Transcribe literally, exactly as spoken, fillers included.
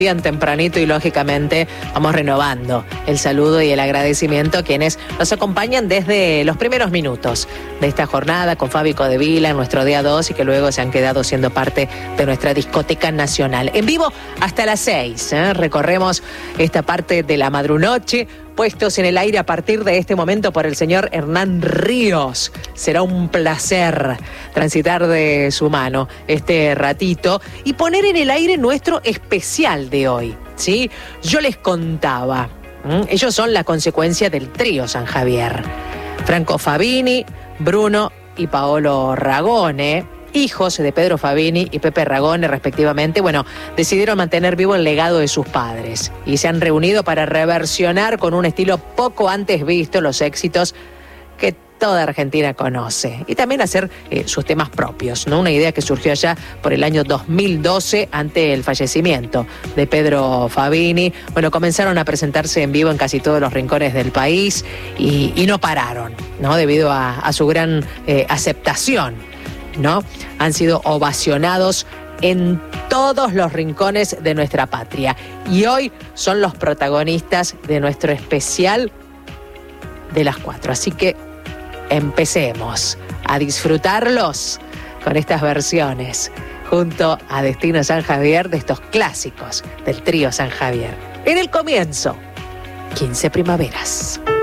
Bien tempranito y lógicamente vamos renovando el saludo y el agradecimiento a quienes nos acompañan desde los primeros minutos de esta jornada con Fabi Codevila en nuestro día dos y que luego se han quedado siendo parte de nuestra discoteca nacional. En vivo hasta las seis, ¿eh? Recorremos esta parte de la madrunoche, puestos en el aire a partir de este momento por el señor Hernán Ríos. Será un placer transitar de su mano este ratito y poner en el aire nuestro especial de hoy, ¿sí? Yo les contaba, ¿m? Ellos son la consecuencia del trío San Javier. Franco Fabini, Bruno y Paolo Ragone, hijos de Pedro Fabini y Pepe Ragone respectivamente, bueno, decidieron mantener vivo el legado de sus padres y se han reunido para reversionar con un estilo poco antes visto los éxitos que toda Argentina conoce y también hacer eh, sus temas propios, ¿no? Una idea que surgió allá por el año dos mil doce ante el fallecimiento de Pedro Fabini. Bueno, comenzaron a presentarse en vivo en casi todos los rincones del país y, y no pararon, ¿no? Debido a, a su gran eh, aceptación, ¿no? Han sido ovacionados en todos los rincones de nuestra patria y hoy son los protagonistas de nuestro especial de las cuatro. Así que empecemos a disfrutarlos con estas versiones junto a Destino San Javier de estos clásicos del trío San Javier. En el comienzo, quince primaveras.